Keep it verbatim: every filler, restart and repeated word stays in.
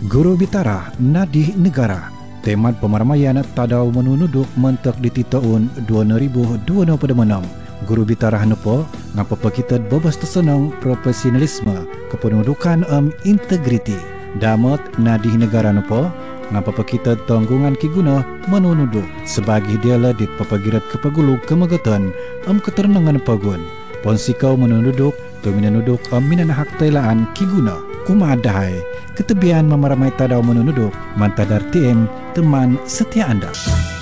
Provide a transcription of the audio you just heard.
Guru Bitara Nadih Negara temat pemaramaian tadau menunuduk mentek di tahun dua ribu dua puluh enam. Guru Bitara hanupo ngapa kita bebas tersenang profesionalisme kependudukan am integriti. Damat Nadih Negara hanupo ngapa kita tanggungan kiguna menunuduk sebagai dialah di papagirat kepagulu kemagatan am keterenangan pagun. Ponsikau menunuduk tuminanuduk am minanahak tailaan kiguna kumadahai ketebian memaramai tadau menunuduk mantadar T M teman setia anda.